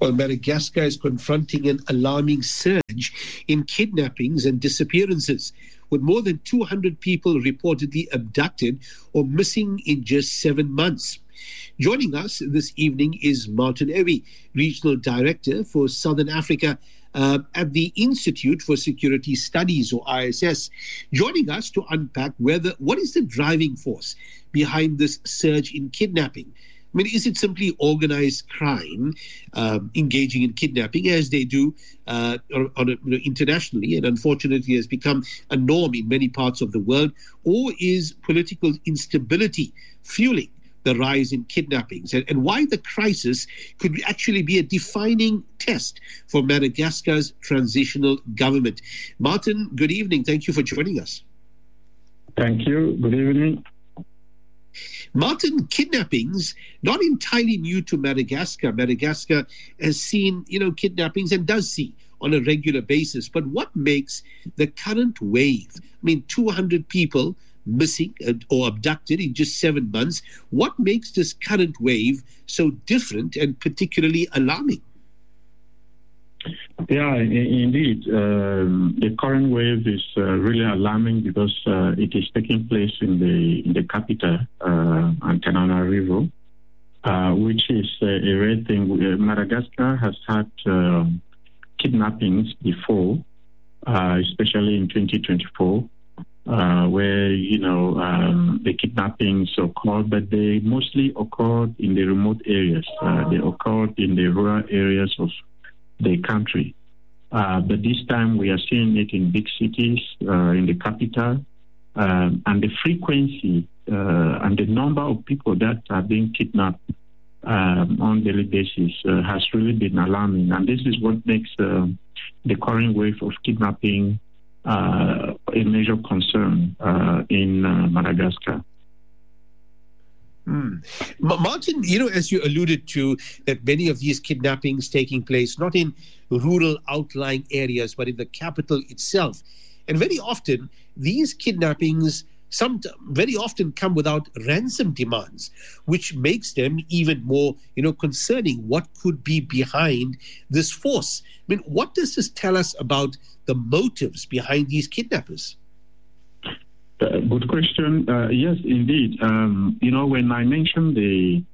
Well, Madagascar is confronting an alarming surge in kidnappings and disappearances, with more than 200 people reportedly abducted or missing in just 7 months. Joining us this evening is Martin Ewi, Regional Director for Southern Africa at the Institute for Security Studies, or ISS, joining us to unpack what is the driving force behind this surge in kidnapping. I mean, is it simply organized crime engaging in kidnapping, as they do internationally, and unfortunately has become a norm in many parts of the world, or is political instability fueling the rise in kidnappings, and why the crisis could actually be a defining test for Madagascar's transitional government? Martin, good evening. Thank you for joining us. Thank you. Good evening. Martin, kidnappings, not entirely new to Madagascar. Madagascar has seen, kidnappings and does see on a regular basis. But what makes the current wave, 200 people missing or abducted in just 7 months, what makes this current wave so different and particularly alarming? Yeah, indeed. The current wave is really alarming because it is taking place in the capital, Antananarivo, which is a rare thing. Madagascar has had kidnappings before, especially in 2024, where, the kidnappings occurred, but they mostly occurred in the remote areas. They occurred in the rural areas of the country. But this time we are seeing it in big cities, in the capital, and the frequency and the number of people that are being kidnapped on a daily basis has really been alarming. And this is what makes the current wave of kidnapping a major concern in Madagascar. Martin, as you alluded to, that many of these kidnappings taking place not in rural outlying areas, but in the capital itself. And very often, these kidnappings very often come without ransom demands, which makes them even more, concerning. What could be behind this force? What does this tell us about the motives behind these kidnappers? Good question. Yes, indeed. When I mentioned the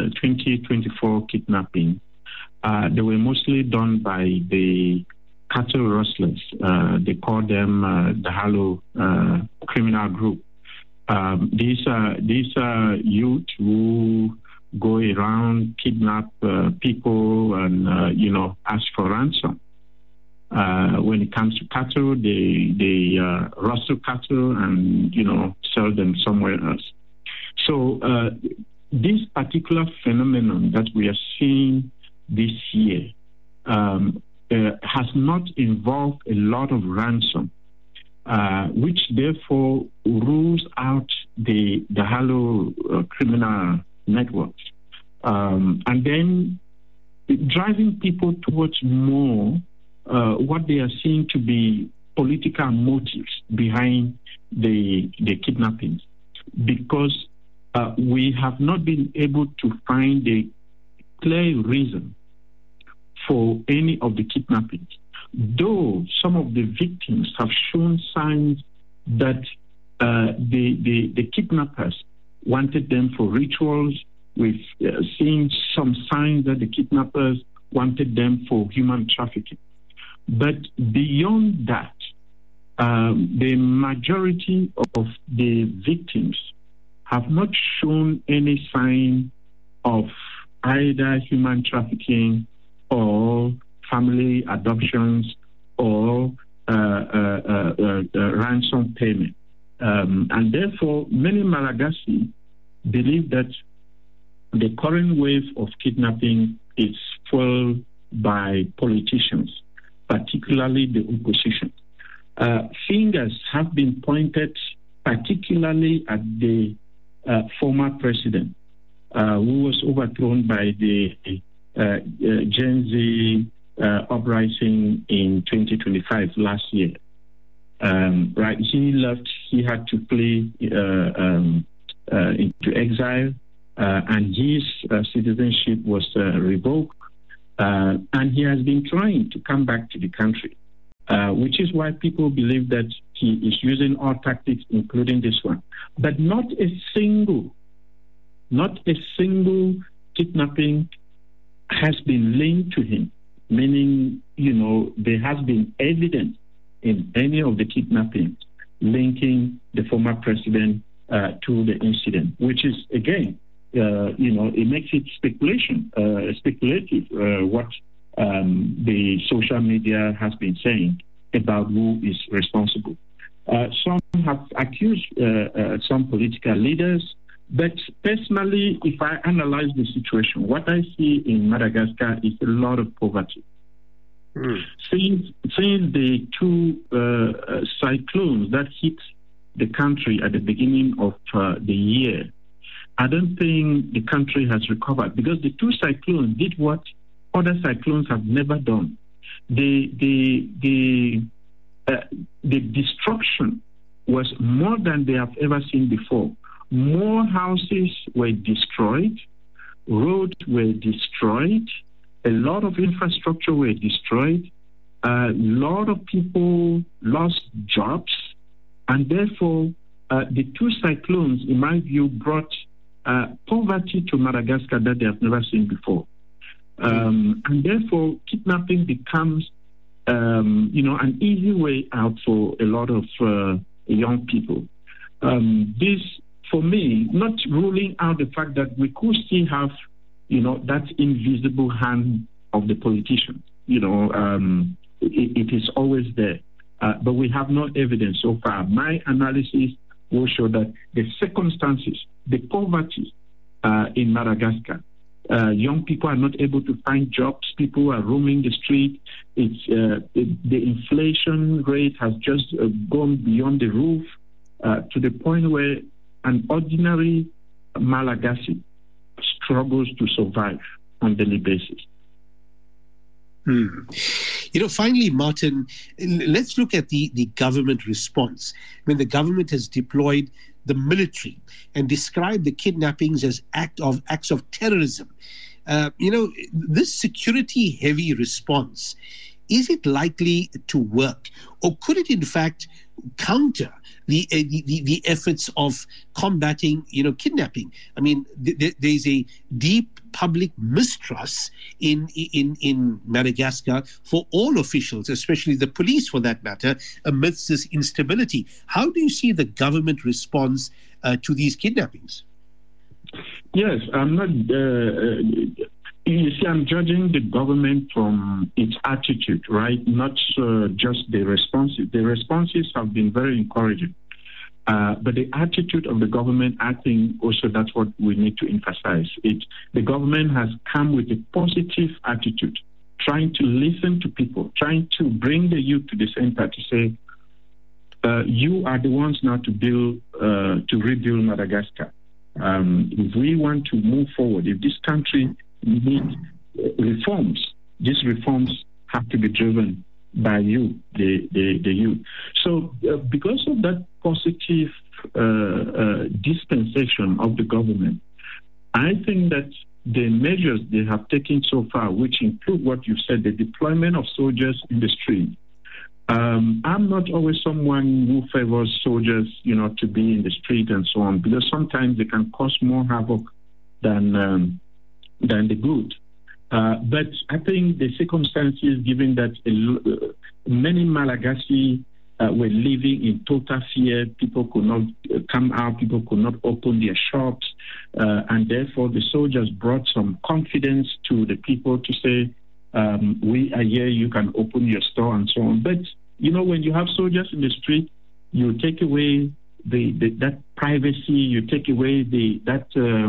2024 kidnapping, they were mostly done by the cattle rustlers. They call them the Halo criminal group. These are youth who go around, kidnap people, and ask for ransom. When it comes to cattle, they rustle cattle and, sell them somewhere else. So this particular phenomenon that we are seeing this year has not involved a lot of ransom, which therefore rules out the Halo criminal networks. And then driving people towards more what they are seeing to be political motives behind the kidnappings, because we have not been able to find a clear reason for any of the kidnappings, though some of the victims have shown signs that the kidnappers wanted them for rituals. We've seen some signs that the kidnappers wanted them for human trafficking. But beyond that, the majority of the victims have not shown any sign of either human trafficking or family adoptions or ransom payment. And therefore, many Malagasy believe that the current wave of kidnapping is fueled by politicians, particularly the opposition. Fingers have been pointed particularly at the former president, who was overthrown by the Gen Z uprising in 2025 last year. Right, he left. He had to flee into exile, and his citizenship was revoked. And he has been trying to come back to the country, which is why people believe that he is using all tactics, including this one. But not a single kidnapping has been linked to him, meaning, there has been evidence in any of the kidnappings linking the former president to the incident, which is, again, it makes it speculative what the social media has been saying about who is responsible. Some have accused some political leaders, but personally, if I analyze the situation, what I see in Madagascar is a lot of poverty. Since the two cyclones that hit the country at the beginning of the year, I don't think the country has recovered, because the two cyclones did what other cyclones have never done. The destruction was more than they have ever seen before. More houses were destroyed, roads were destroyed, a lot of infrastructure were destroyed, a lot of people lost jobs, and therefore the two cyclones, in my view, brought poverty to Madagascar that they have never seen before. And therefore, kidnapping becomes, an easy way out for a lot of young people. This, for me, not ruling out the fact that we could still have, that invisible hand of the politicians. It is always there. But we have no evidence so far. My analysis will show that the circumstances, the poverty in Madagascar, young people are not able to find jobs. People are roaming the street. The inflation rate has just gone beyond the roof to the point where an ordinary Malagasy struggles to survive on a daily basis. Finally, Martin, let's look at the government response. The government has deployed the military and described the kidnappings as acts of terrorism. This security-heavy response, is it likely to work, or could it in fact counter the efforts of combating kidnapping? There's a deep public mistrust in Madagascar for all officials, especially the police for that matter, amidst this instability. How do you see the government response to these kidnappings? Yes, I'm not. You see, I'm judging the government from its attitude, right? Not just the responses. The responses have been very encouraging. But the attitude of the government, I think also that's what we need to emphasize. The government has come with a positive attitude, trying to listen to people, trying to bring the youth to the center to say, you are the ones now to rebuild Madagascar. If we want to move forward, if this country needs reforms, these reforms have to be driven by you, the youth. So because of that positive dispensation of the government, I think that the measures they have taken so far, which include what you said, the deployment of soldiers in the street. I'm not always someone who favors soldiers, to be in the street and so on, because sometimes they can cause more havoc than the good. But I think the circumstances, given that many Malagasy were living in total fear, people could not come out, people could not open their shops, and therefore the soldiers brought some confidence to the people to say, we are here, you can open your store and so on. But, when you have soldiers in the street, you take away that privacy, you take away that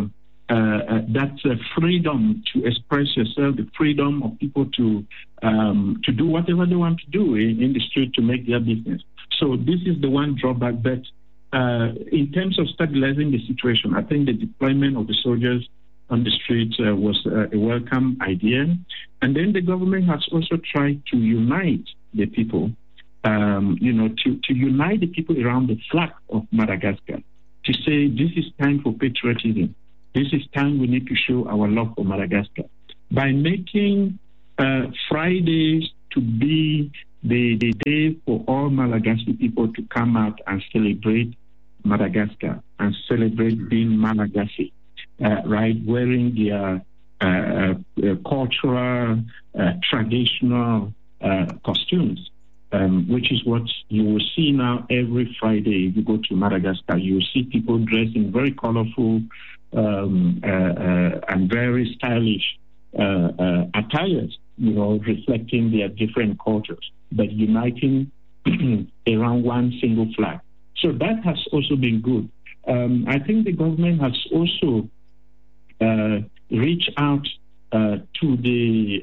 freedom to express yourself, the freedom of people to do whatever they want to do in the street to make their business. So this is the one drawback. But in terms of stabilizing the situation, I think the deployment of the soldiers on the streets was a welcome idea. And then the government has also tried to unite the people, to unite the people around the flag of Madagascar, to say this is time for patriotism. This is time we need to show our love for Madagascar by making Fridays to be the day for all Malagasy people to come out and celebrate Madagascar and celebrate being Malagasy, right? Wearing their cultural, traditional costumes, which is what you will see now every Friday. If you go to Madagascar, you will see people dressed in very colorful and very stylish attires, reflecting their different cultures, but uniting around one single flag. So that has also been good. I think the government has also reached out to the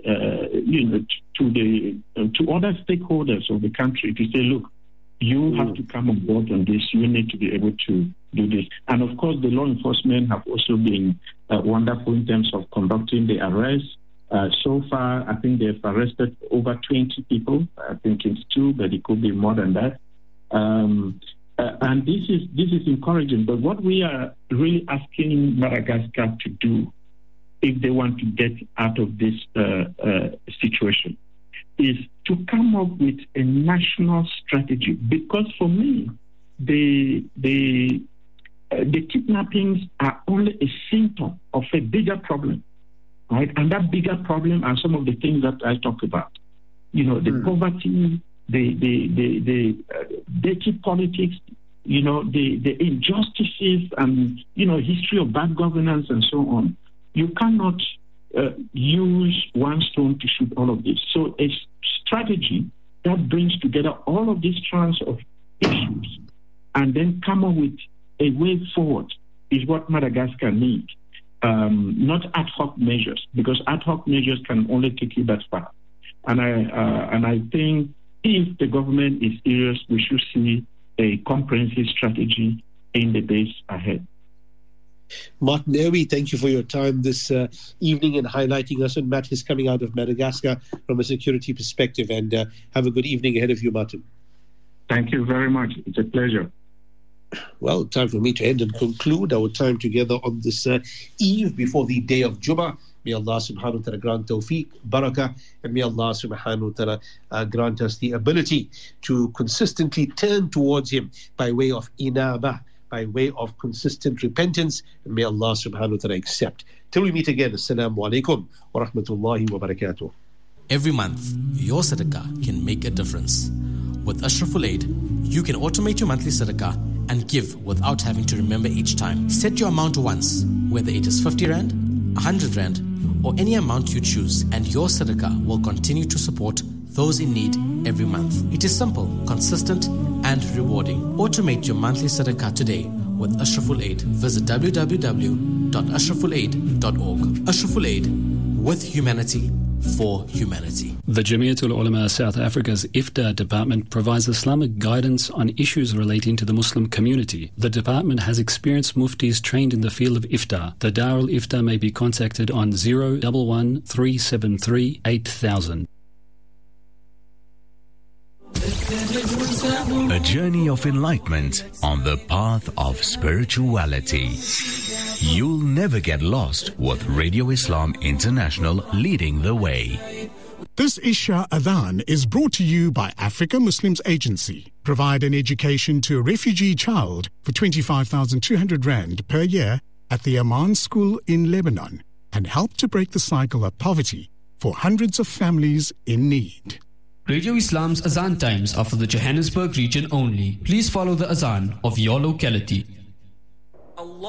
to other stakeholders of the country to say, look, you have to come on board on this. You need to be able to do this. And of course, the law enforcement have also been wonderful in terms of conducting the arrests. So far, I think they've arrested over 20 people. I think it's 2, but it could be more than that. And this is encouraging. But what we are really asking Madagascar to do, if they want to get out of this situation, is to come up with a national strategy. Because for me, the kidnappings are only a symptom of a bigger problem, right? And that bigger problem are some of the things that I talked about. The poverty, the dirty politics, the injustices, and history of bad governance and so on. You cannot use one stone to shoot all of this. So a strategy that brings together all of these strands of issues and then come up with a way forward is what Madagascar needs. Not ad hoc measures, because ad hoc measures can only take you that far. And I think if the government is serious, we should see a comprehensive strategy in the days ahead. Martin Erwee, thank you for your time this evening and highlighting us. And Matt is coming out of Madagascar from a security perspective. And have a good evening ahead of you, Martin. Thank you very much. It's a pleasure. Well, time for me to end and conclude our time together on this eve before the day of Jummah. May Allah subhanahu wa ta'ala grant tawfiq, barakah, and may Allah subhanahu wa ta'ala grant us the ability to consistently turn towards Him by way of inabah, by way of consistent repentance, and may Allah subhanahu wa ta'ala accept. Till we meet again, Assalamu alaikum wa rahmatullahi wa barakatuh. Every month, your sadaqah can make a difference. With Ashraful Aid, you can automate your monthly sadaqah and give without having to remember each time. Set your amount once, whether it is 50 Rand, 100 Rand, or any amount you choose, and your sadaqah will continue to support those in need every month. It is simple, consistent, and rewarding. Automate your monthly sadaqah today with Ashraful Aid. Visit www.ashrafulaid.org. Ashraful Aid, with humanity, for humanity. The Jamiatul Ulama South Africa's Iftar department provides Islamic guidance on issues relating to the Muslim community. The department has experienced muftis trained in the field of Iftar. The Darul Iftar may be contacted on 011 373 8000. A journey of enlightenment on the path of spirituality. You'll never get lost with Radio Islam International leading the way. This Isha Adhan is brought to you by Africa Muslims Agency. Provide an education to a refugee child for 25,200 Rand per year at the Amman School in Lebanon and help to break the cycle of poverty for hundreds of families in need. Radio Islam's Azan times are for the Johannesburg region only. Please follow the Azan of your locality.